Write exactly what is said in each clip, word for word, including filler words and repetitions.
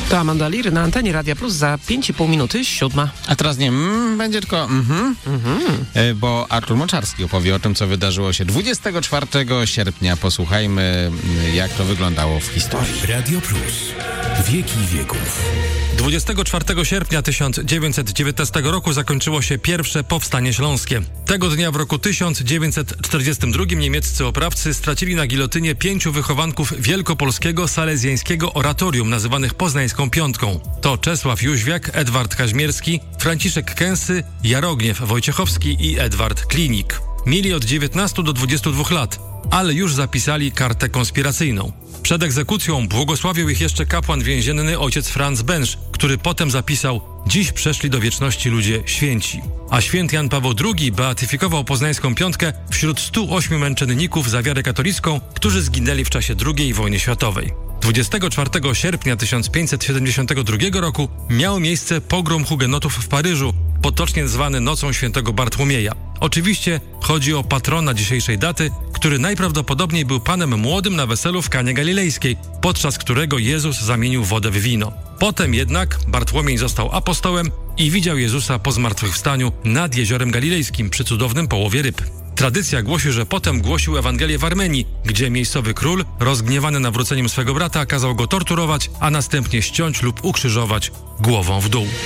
To Amanda Lir na antenie Radia Plus za pięć i pół minuty, siódma. A teraz nie mm, będzie tylko mhm, Mhm. e, bo Artur Moczarski opowie o tym, co wydarzyło się dwudziestego czwartego sierpnia. Posłuchajmy, mm, jak to wyglądało w historii. Radio Plus. Wieki wieków. dwudziestego czwartego sierpnia tysiąc dziewięćset dziewiętnastego roku zakończyło się pierwsze powstanie śląskie. Tego dnia w roku tysiąc dziewięćset czterdziestym drugim niemieccy oprawcy stracili na gilotynie pięciu wychowanków wielkopolskiego salezjańskiego oratorium nazywanych Poznańską Piątką. To Czesław Jóźwiak, Edward Kaźmierski, Franciszek Kęsy, Jarogniew Wojciechowski i Edward Klinik. Mieli od dziewiętnastu do dwudziestu dwóch lat, ale już zapisali kartę konspiracyjną. Przed egzekucją błogosławił ich jeszcze kapłan więzienny ojciec Franz Bensz, który potem zapisał: dziś przeszli do wieczności ludzie święci. A święty Jan Paweł drugi beatyfikował Poznańską Piątkę wśród stu ośmiu męczenników za wiarę katolicką, którzy zginęli w czasie drugiej wojny światowej. dwudziestego czwartego sierpnia tysiąc pięćset siedemdziesiątego drugiego roku miał miejsce pogrom hugenotów w Paryżu, potocznie zwany Nocą Świętego Bartłomieja. Oczywiście chodzi o patrona dzisiejszej daty, który najprawdopodobniej był panem młodym na weselu w Kanie Galilejskiej, podczas którego Jezus zamienił wodę w wino. Potem jednak Bartłomiej został apostołem i widział Jezusa po zmartwychwstaniu nad Jeziorem Galilejskim przy cudownym połowie ryb. Tradycja głosi, że potem głosił Ewangelię w Armenii, gdzie miejscowy król, rozgniewany nawróceniem swego brata, kazał go torturować, a następnie ściąć lub ukrzyżować głową w dół.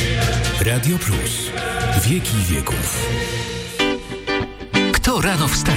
Radio Plus. Wieki wieków. Kto rano wstanie?